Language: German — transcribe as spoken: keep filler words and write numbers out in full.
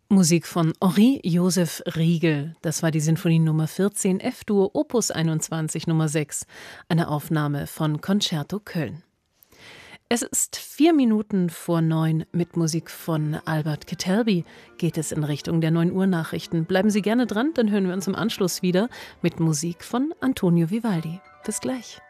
Musik von Henri Joseph Riegel. Das war die Sinfonie Nummer vierzehn, F-Dur, Opus einundzwanzig, Nummer sechs, eine Aufnahme von Concerto Köln. Es ist vier Minuten vor neun. Mit Musik von Albert Ketelby geht es in Richtung der neun Uhr Nachrichten. Bleiben Sie gerne dran, dann hören wir uns im Anschluss wieder mit Musik von Antonio Vivaldi. Bis gleich.